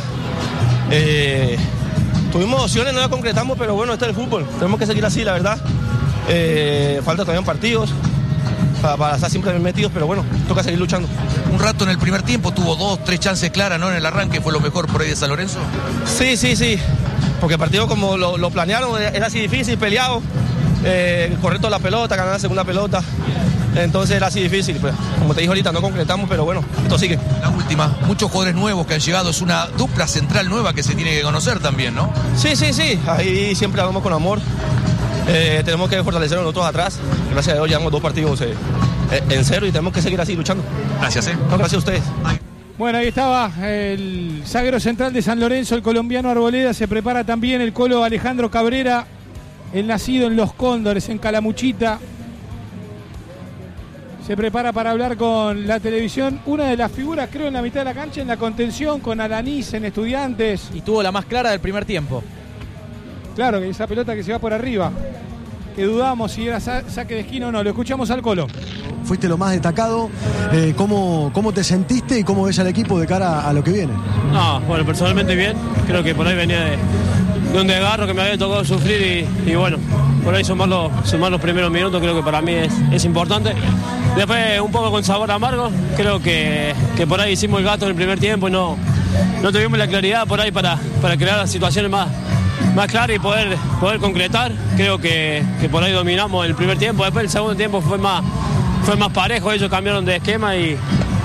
Eh, tuvimos opciones, no las concretamos, pero bueno, este es el fútbol. Tenemos que seguir así, la verdad. Eh, falta todavía partidos para, para estar siempre metidos, pero bueno, toca seguir luchando. Un rato en el primer tiempo tuvo dos, tres chances claras, ¿no? En el arranque fue lo mejor por ahí de San Lorenzo. Sí, sí, sí, porque el partido como lo, lo planearon era así difícil, peleado, eh, correr toda la pelota, ganar la segunda pelota, entonces era así difícil, pues, como te dije ahorita, no concretamos, pero bueno, esto sigue. La última, muchos jugadores nuevos que han llegado, es una dupla central nueva que se tiene que conocer también, ¿no? Sí, sí, sí, ahí siempre hablamos con amor. Eh, tenemos que fortalecer nosotros atrás. Gracias a Dios llevamos dos partidos eh, en cero y tenemos que seguir así luchando. Gracias, eh. No, gracias a ustedes. Bueno, ahí estaba el zaguero central de San Lorenzo, el colombiano Arboleda. Se prepara también el colo Alejandro Cabrera, el nacido en Los Cóndores, en Calamuchita. Se prepara para hablar con la televisión. Una de las figuras, creo, en la mitad de la cancha, en la contención, con Alanís en Estudiantes. Y tuvo la más clara del primer tiempo. Claro, que esa pelota que se va por arriba, que dudamos si era sa- saque de esquina o no. Lo escuchamos al Colo. Fuiste lo más destacado. Eh, ¿cómo, ¿Cómo te sentiste y cómo ves al equipo de cara a lo que viene? No, bueno, personalmente bien. Creo que por ahí venía de, de un desgarro que me había tocado sufrir y, y bueno, por ahí sumar los, sumar los primeros minutos creo que para mí es, es importante. Después un poco con sabor amargo. Creo que, que por ahí hicimos el gato en el primer tiempo y no, no tuvimos la claridad por ahí para, para crear las situaciones más más clara y poder, poder concretar. Creo que, que por ahí dominamos el primer tiempo. Después el segundo tiempo fue más, fue más parejo. Ellos cambiaron de esquema y,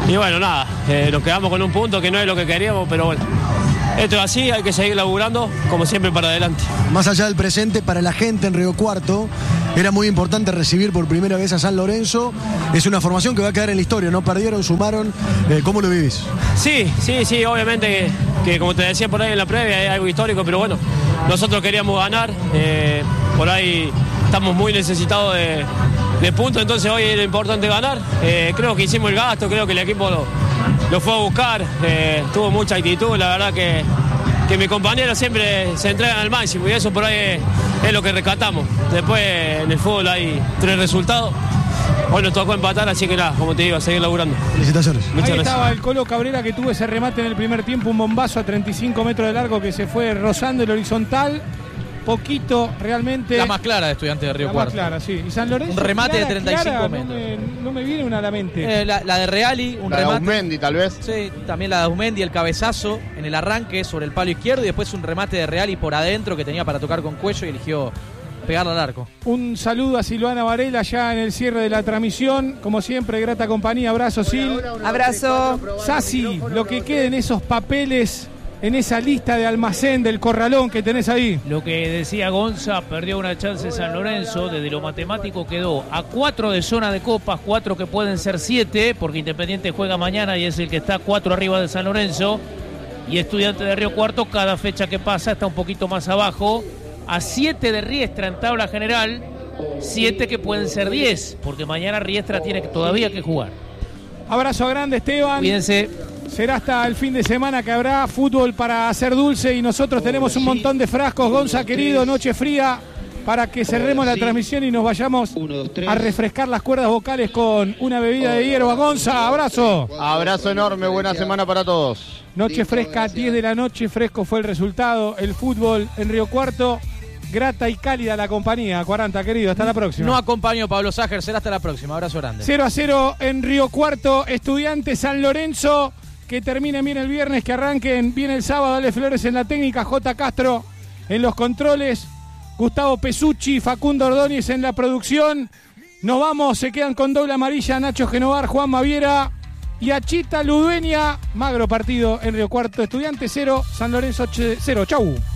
y bueno, nada, eh, nos quedamos con un punto que no es lo que queríamos, pero bueno, esto es así, hay que seguir laburando, como siempre, para adelante. Más allá del presente, para la gente en Río Cuarto, era muy importante recibir por primera vez a San Lorenzo. Es una formación que va a quedar en la historia, ¿no? Perdieron, sumaron. Eh, ¿Cómo lo vivís? Sí, sí, sí, obviamente que, que como te decía por ahí en la previa, es algo histórico, pero bueno, nosotros queríamos ganar, eh, por ahí estamos muy necesitados de, de puntos, entonces hoy era importante ganar. Eh, creo que hicimos el gasto, creo que el equipo lo, lo fue a buscar, eh, tuvo mucha actitud, la verdad que, que mis compañeros siempre se entregan al máximo y eso por ahí es, es lo que rescatamos. Después en el fútbol hay tres resultados. Hoy nos tocó empatar, así que nada, como te digo, a seguir laburando. Felicitaciones. Muchas Ahí gracias. estaba el Colo Cabrera, que tuvo ese remate en el primer tiempo, un bombazo a treinta y cinco metros de largo que se fue rozando el horizontal. Poquito realmente. La más clara de Estudiantes de Río La Cuarto. más clara, sí. Y San Lorenzo. Un remate clara, de treinta y cinco clara, metros. No me, no me viene una a la mente. Eh, la, la de Reali, un La de remate. Aumendi, tal vez. Sí, también la de Aumendi, el cabezazo en el arranque sobre el palo izquierdo y después un remate de Reali por adentro que tenía para tocar con cuello y eligió pegarle al arco. Un saludo a Silvana Varela ya en el cierre de la transmisión. Como siempre, grata compañía. Abrazo, Sil. Abrazo. Sasi, lo que quede en esos papeles, en esa lista de almacén del corralón que tenés ahí. Lo que decía Gonza, perdió una chance San Lorenzo, desde lo matemático quedó a cuatro de zona de copas, cuatro que pueden ser siete, porque Independiente juega mañana y es el que está cuatro arriba de San Lorenzo, y Estudiante de Río Cuarto, cada fecha que pasa está un poquito más abajo, a siete de Riestra en tabla general, siete que pueden ser diez, porque mañana Riestra tiene que, todavía que jugar. Abrazo grande, Esteban. Cuídense. Será hasta el fin de semana que habrá fútbol para hacer dulce y nosotros tenemos un montón de frascos. Gonza, querido, noche fría, para que cerremos la transmisión y nos vayamos a refrescar las cuerdas vocales con una bebida de hierba. Gonza, abrazo. Abrazo enorme, buena semana para todos. Noche fresca, diez de la noche, fresco fue el resultado. El fútbol en Río Cuarto, grata y cálida la compañía. cuarenta, querido, hasta la próxima. No acompaño a Pablo Ságer, será hasta la próxima. Abrazo grande. cero a cero en Río Cuarto, Estudiante San Lorenzo. Que terminen bien el viernes, que arranquen bien el sábado. Dale Flores en la técnica, J. Castro en los controles, Gustavo Pesucci, Facundo Ordóñez en la producción. Nos vamos, se quedan con doble amarilla Nacho Genovar, Juan Maviera y Achita Ludueña. Magro partido en Río Cuarto, Estudiante cero, San Lorenzo cero. Chau.